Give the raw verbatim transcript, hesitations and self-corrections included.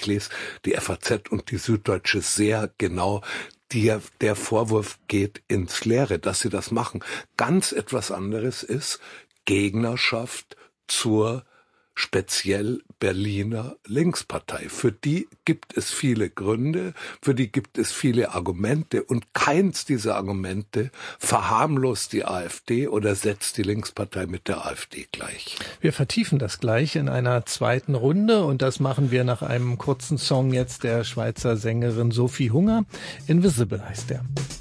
ich lese die F A Z und die Süddeutsche sehr genau. Der, der Vorwurf geht ins Leere, dass sie das machen. Ganz etwas anderes ist Gegnerschaft zur speziell Berliner Linkspartei. Für die gibt es viele Gründe, für die gibt es viele Argumente und keins dieser Argumente verharmlost die AfD oder setzt die Linkspartei mit der AfD gleich. Wir vertiefen das gleich in einer zweiten Runde und das machen wir nach einem kurzen Song jetzt der Schweizer Sängerin Sophie Hunger. Invisible heißt der.